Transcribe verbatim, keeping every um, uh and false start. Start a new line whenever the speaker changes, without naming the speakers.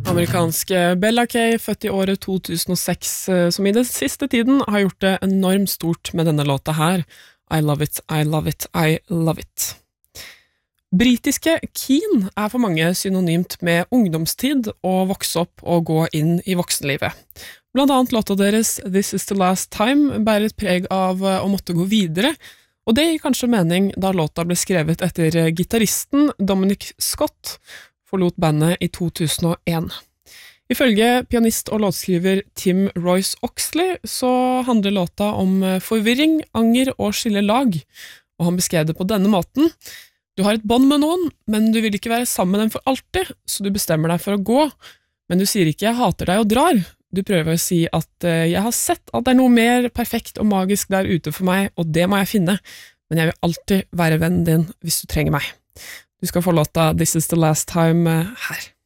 Amerikanske Bella Kay, født i året to tusen og seks, som i den siste tiden har gjort det enormt stort med denne låta her. I love it, I love it, I love it. Britiske Keen er for mange synonymt med ungdomstid og vokse opp og gå inn i voksenlivet. Blant annet låta deres This is the last time bærer et preg av å måtte gå videre, og det gir kanskje mening da låta ble skrevet etter gitaristen Dominic Scott forlot bandet i to tusen og en. Ifølge pianist og låtskriver Tim Royce Oxley så handler låta om forvirring, anger og skille lag, og han beskrev det på denne måten. Du har et bånd med noen, men du vil ikke være sammen med dem for alltid, så du bestemmer deg for å gå, men du sier ikke jeg hater deg og drar. Du prøver å si at jeg har sett at det er noe mer perfekt og magisk der ute for meg, og det må jeg finne, men jeg vil alltid være vennen din hvis du trenger meg. Du skal få låta This is the last time her.